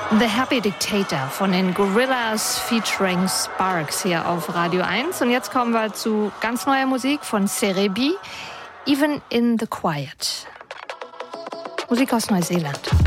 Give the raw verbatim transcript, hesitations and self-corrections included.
The Happy Dictator von den Gorillaz featuring Sparks hier auf Radio eins. Und jetzt kommen wir zu ganz neuer Musik von Cerebi, Even in the Quiet. Musik aus Neuseeland.